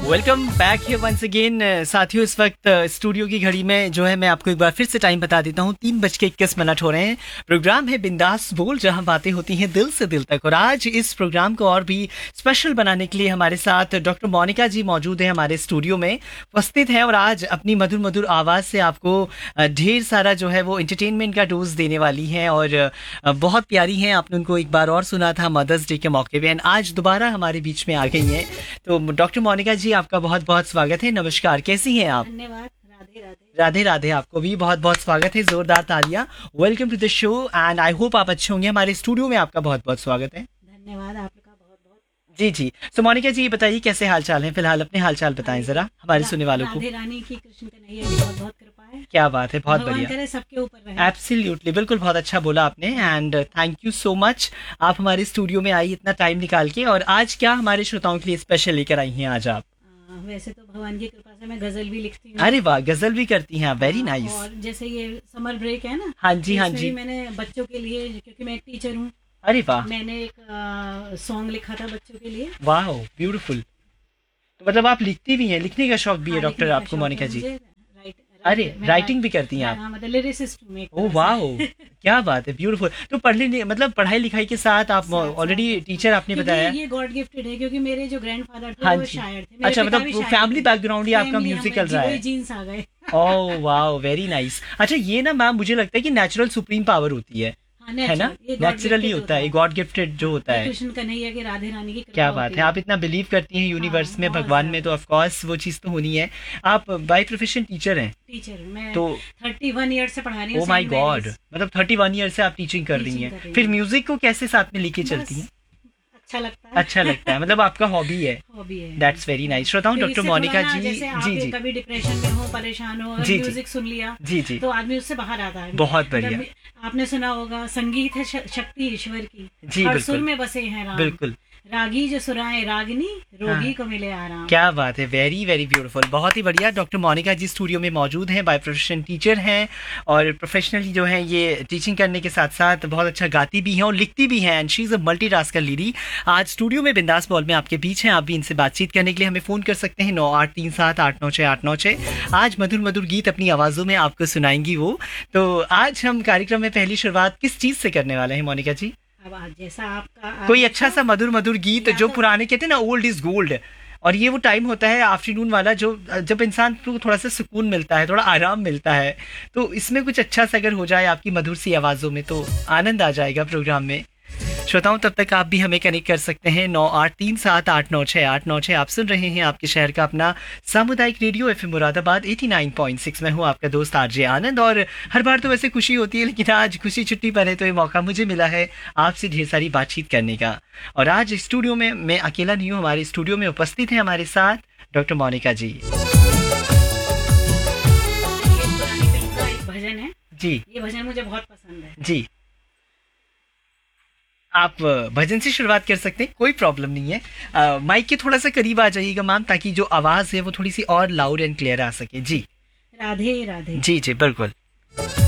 Welcome back here once again साथियों। इस वक्त स्टूडियो की घड़ी में जो है मैं आपको एक बार फिर से टाइम बता देता हूँ, 3:21 हो रहे हैं। प्रोग्राम है बिंदास बोल, जहाँ बातें होती हैं दिल से दिल तक। और आज इस प्रोग्राम को और भी स्पेशल बनाने के लिए हमारे साथ डॉक्टर मोनिका जी मौजूद हैं, हमारे स्टूडियो में उपस्थित हैं। और आज अपनी मधुर मधुर आवाज़ से आपको ढेर सारा जो है वो इंटरटेनमेंट का डोज देने वाली हैं। और बहुत प्यारी हैं, आपने उनको एक बार और सुना था मदर्स डे के मौके पर, एंड आज दोबारा हमारे बीच में आ गई हैं। तो डॉक्टर मोनिका जी, आपका बहुत बहुत स्वागत है। नमस्कार, कैसी हैं आप? धन्यवाद। राधे राधे। राधे राधे। आपको भी बहुत बहुत स्वागत है, जोरदार तालियां। Welcome to the show and I hope आप अच्छे होंगे। हमारे स्टूडियो में आपका बहुत बहुत स्वागत है। धन्यवाद आपका बहुत बहुत। जी जी। तो मोनिका जी, बताइए कैसे हाल चाल है? फिलहाल अपने हाल चाल बताएं जरा हमारे सुनने वालों को। राधे रानी की कृष्ण कन्हैया की बहुत बहुत कृपा है। क्या बात है, बहुत भगवान बढ़िया। करे सबके ऊपर रहे। एब्सोल्युटली, बिल्कुल बहुत अच्छा बोला आपने and thank you so much. आप हमारे स्टूडियो में आई इतना टाइम निकाल के। और आज क्या हमारे श्रोताओं के लिए स्पेशल लेकर आई हैं आज आप? वैसे तो भगवान की कृपा से मैं गजल भी लिखती हूँ। अरे वाह, गजल भी करती हैं आप, वेरी नाइस। और जैसे ये समर ब्रेक है ना, हाँ जी, हाँ इसमें जी। भी मैंने बच्चों के लिए, क्योंकि मैं एक टीचर हूँ, अरे वाह, मैंने एक सॉन्ग लिखा था बच्चों के लिए। वाह, ब्यूटीफुल। तो मतलब आप लिखती भी हैं, लिखने का शौक भी है हाँ, डॉक्टर लिखने का आपको शौक मोनिका है जी? मुझे। अरे मैं राइटिंग भी करती हैं आप? हाँ, मतलब लिरिसिस्ट हूँ मैं एक ओह तरह वाह, से। क्या बात है, ब्यूटीफुल। तो पढ़ने मतलब पढ़ाई लिखाई के साथ आप साथ ऑलरेडी साथ टीचर आपने क्योंकि बताया? ये गॉड गिफ्टेड है, क्योंकि मेरे जो ग्रैंडफादर थे हाँ वो जी। शायर थे। मेरे अच्छा, पिता मतलब भी वो शायर फैमिली थे। बैकग्राउंड ही आपका फैमिली म्यूजिकल रहा है? जीन्स आ गए। ओह वाह, वेरी नाइस। अच्छा, ये ना मैम मुझे लगता है कि नेचुरल सुप्रीम पावर होती है हाँ, है ना? ये गॉड नेचुरली गिफ्टेड होता है, गॉड गिफ्टेड जो होता ये है। कृष्ण कन्हैया की, राधे रानी की कृपा क्या बात होती है, आप इतना बिलीव करती हैं यूनिवर्स हाँ, में, बहुत भगवान में, ज्यादा। तो ऑफ कोर्स वो चीज़ तो होनी है। आप बाय प्रोफेशन टीचर हैं? टीचर हूँ मैं। तो 31 ईयर से पढ़ा रही हूँ। Oh my Saint God, Mary's. मतलब 31 ईयर से आप टीचिंग कर रही टीचिंग हैं। कर रही फिर हूँ। म्यूजिक को कैसे साथ में लेके चलती बस हैं? अच्छा लगता है। अच्छा लगता है, मतलब आपका हॉबी है। हॉबी है। That's very nice. श्रोताओं, फिर डॉक्टर इससे मोनिका थोड़ा ना, जी। जैसे आप जी जी कभी डिप्रेशन में हो, परेशान हो, अगर जी जी म्यूजिक सुन लिया जी जी, तो आदमी उससे बाहर आता है। बहुत बढ़िया। आपने सुना होगा, संगीत है शक्ति ईश्वर की, जी हर सुर बिल्कुल में बसे हैं राम। बिल्कुल। रागी जो सुराए रागनी, रोगी हाँ, को मिले आराम। क्या बात है, वेरी वेरी ब्यूटीफुल, बहुत ही बढ़िया। डॉक्टर मोनिका जी स्टूडियो में मौजूद हैं, बाय प्रोफेशन टीचर हैं। और प्रोफेशनली जो है ये टीचिंग करने के साथ साथ बहुत अच्छा गाती भी हैं और लिखती भी हैं, and she is a multitasker lady. आज स्टूडियो में बिंदास बॉल में आपके बीच हैं। आप भी इनसे बातचीत करने के लिए हमें फ़ोन कर सकते हैं 9837896896। आज मधुर मधुर गीत अपनी आवाज़ों में आपको सुनाएंगी वो। तो आज हम कार्यक्रम में पहली शुरुआत किस चीज़ से करने वाले हैं मोनिका जी? अब आज जैसा आपका कोई अच्छा सा मधुर मधुर गीत, या जो तो- पुराने कहते हैं ना, ओल्ड इज गोल्ड। और ये वो टाइम होता है आफ्टरनून वाला, जो जब इंसान को थोड़ा सा सुकून मिलता है, थोड़ा आराम मिलता है। तो इसमें कुछ अच्छा सा अगर हो जाए आपकी मधुर सी आवाज़ों में, तो आनंद आ जाएगा प्रोग्राम में। श्रोताओं, तब तक आप भी हमें कनेक्ट कर सकते हैं 9837896896। आप सुन रहे हैं आपके शहर का अपना सामुदायिक रेडियो एफएम मुरादाबाद 89.6 में हूँ आपका दोस्त आरजे आनंद। और हर बार तो वैसे खुशी होती है, लेकिन आज खुशी छुट्टी पर है, तो ये मौका मुझे मिला है आपसे ढेर सारी बातचीत करने का। और आज स्टूडियो में मैं अकेला नहीं हूँ, हमारे स्टूडियो में उपस्थित हैं हमारे साथ डॉक्टर मोनिका जी। ये पुरानी फिल्म का एक भजन है। जी ये भजन मुझे बहुत पसंद है। जी, आप भजन से शुरुआत कर सकते हैं, कोई प्रॉब्लम नहीं है। माइक के थोड़ा सा करीब आ जाइएगा मैम, ताकि जो आवाज़ है वो थोड़ी सी और लाउड एंड क्लियर आ सके। जी राधे राधे। जी जी बिल्कुल।